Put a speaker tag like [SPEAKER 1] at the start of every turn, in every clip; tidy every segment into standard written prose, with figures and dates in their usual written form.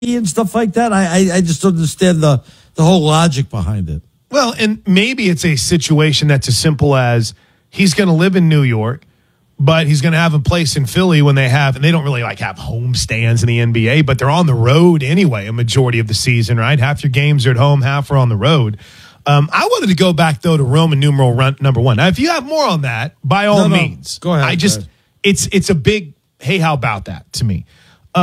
[SPEAKER 1] and stuff like that. I just don't understand the whole logic behind it.
[SPEAKER 2] Well, and maybe it's a situation that's as simple as he's going to live in New York, but he's going to have a place in Philly when and they don't really have home stands in the NBA, but they're on the road anyway, a majority of the season, right? Half your games are at home, half are on the road. I wanted to go back, though, to Roman numeral number 1. Now, if you have more on that, by all means.
[SPEAKER 1] Go ahead.
[SPEAKER 2] It's a big, hey, how about that to me?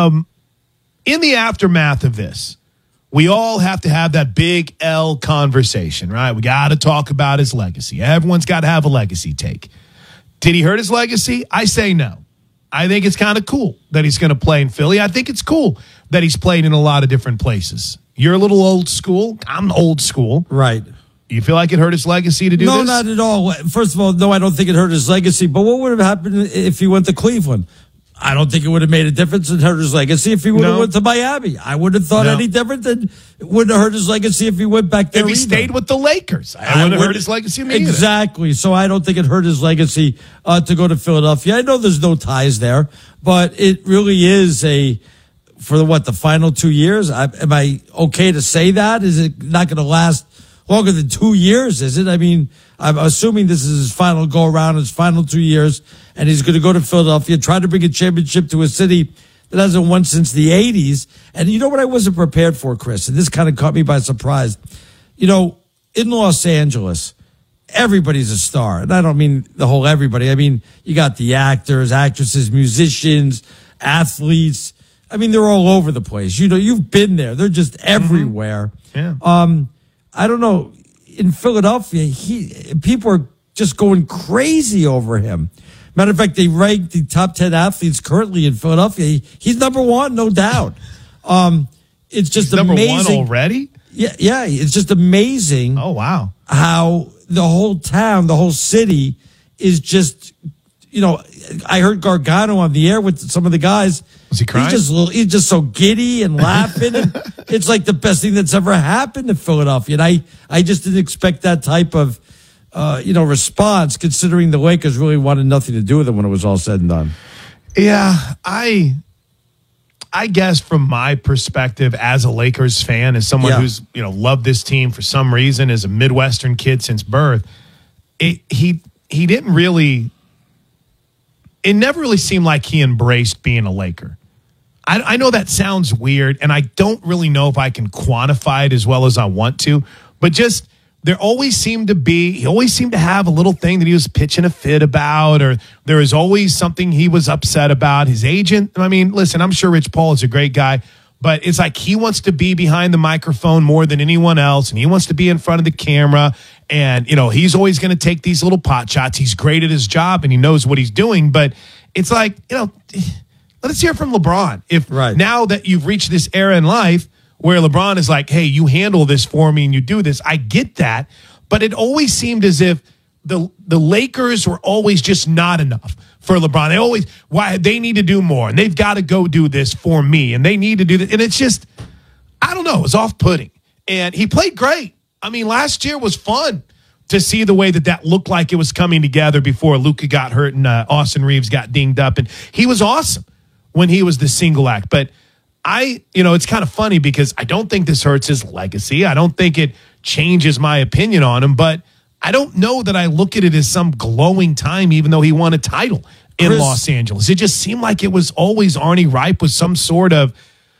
[SPEAKER 2] In the aftermath of this, we all have to have that big L conversation, right? We got to talk about his legacy. Everyone's got to have a legacy take. Did he hurt his legacy? I say no. I think it's kind of cool that he's going to play in Philly. I think it's cool that he's played in a lot of different places. You're a little old school. I'm old school.
[SPEAKER 1] Right.
[SPEAKER 2] You feel like it hurt his legacy to do this?
[SPEAKER 1] No, not at all. First of all, no, I don't think it hurt his legacy. But what would have happened if he went to Cleveland? I don't think it would have made a difference and hurt his legacy if he would have went to Miami. I wouldn't have thought any different than it wouldn't have hurt his legacy if he went back there.
[SPEAKER 2] If he stayed with the Lakers, I wouldn't have hurt his legacy either.
[SPEAKER 1] Exactly. So I don't think it hurt his legacy to go to Philadelphia. I know there's no ties there, but it really is for the final 2 years. Am I okay to say that? Is it not going to last longer than 2 years? Is it? I mean, I'm assuming this is his final go around, his final 2 years, and he's going to go to Philadelphia, try to bring a championship to a city that hasn't won since the 80s. And you know what I wasn't prepared for, Chris? And this kind of caught me by surprise. In Los Angeles, everybody's a star. And I don't mean the whole everybody. I mean, you got the actors, actresses, musicians, athletes. I mean, they're all over the place. You've been there. They're just everywhere.
[SPEAKER 2] Yeah.
[SPEAKER 1] I don't know. In Philadelphia, people are just going crazy over him. Matter of fact, they rank the top 10 athletes currently in Philadelphia. He's number 1, no doubt. It's just amazing.
[SPEAKER 2] Number 1 already?
[SPEAKER 1] Yeah. It's just amazing.
[SPEAKER 2] Oh, wow.
[SPEAKER 1] How the whole town, the whole city is just, I heard Gargano on the air with some of the guys.
[SPEAKER 2] Was he crying?
[SPEAKER 1] He's just so giddy and laughing. And it's like the best thing that's ever happened to Philadelphia. And I just didn't expect that type of, response, considering the Lakers really wanted nothing to do with him when it was all said and done.
[SPEAKER 2] Yeah, I guess from my perspective as a Lakers fan, as someone who's, loved this team for some reason, as a Midwestern kid since birth, he didn't really, it never really seemed like he embraced being a Laker. I know that sounds weird, and I don't really know if I can quantify it as well as I want to, but just he always seemed to have a little thing that he was pitching a fit about, or there was always something he was upset about. His agent, I mean, listen, I'm sure Rich Paul is a great guy, but it's like he wants to be behind the microphone more than anyone else, and he wants to be in front of the camera, and, he's always going to take these little pot shots. He's great at his job, and he knows what he's doing, but it's like, let's hear from LeBron. Now that you've reached this era in life where LeBron is like, hey, you handle this for me and you do this. I get that. But it always seemed as if the Lakers were always just not enough for LeBron. They need to do more, and they've got to go do this for me, and they need to do this. And it's just, I don't know, it was off-putting. And he played great. I mean, last year was fun to see the way that looked like it was coming together before Luka got hurt and Austin Reeves got dinged up. And he was awesome when he was the single act. But it's kind of funny because I don't think this hurts his legacy. I don't think it changes my opinion on him, but I don't know that I look at it as some glowing time, even though he won a title in Los Angeles. It just seemed like it was always Arnie Ripe with some sort of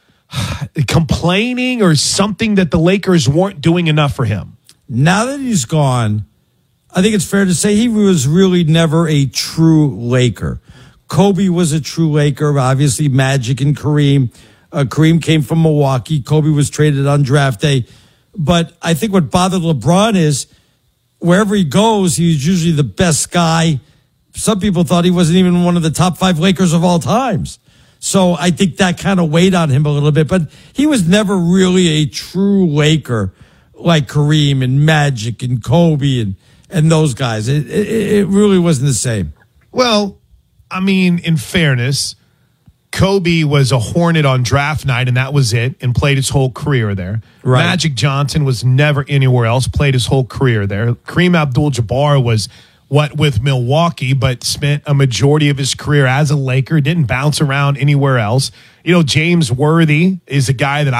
[SPEAKER 2] complaining or something that the Lakers weren't doing enough for him.
[SPEAKER 1] Now that he's gone, I think it's fair to say he was really never a true Laker. Kobe was a true Laker, obviously Magic and Kareem. Kareem came from Milwaukee. Kobe was traded on draft day. But I think what bothered LeBron is wherever he goes, he's usually the best guy. Some people thought he wasn't even one of the top 5 Lakers of all times. So I think that kind of weighed on him a little bit. But he was never really a true Laker like Kareem and Magic and Kobe and those guys. It really wasn't the same.
[SPEAKER 2] Well, I mean, in fairness, Kobe was a Hornet on draft night, and that was it, and played his whole career there. Right. Magic Johnson was never anywhere else, played his whole career there. Kareem Abdul-Jabbar was with Milwaukee, but spent a majority of his career as a Laker, didn't bounce around anywhere else. James Worthy is a guy that